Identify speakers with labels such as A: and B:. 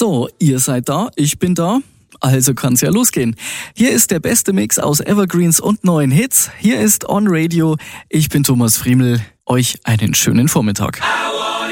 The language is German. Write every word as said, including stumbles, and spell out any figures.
A: So, ihr seid da, ich bin da, also kann's ja losgehen. Hier ist der beste Mix aus Evergreens und neuen Hits. Hier ist On Radio. Ich bin Thomas Friemel. Euch einen schönen Vormittag.
B: I want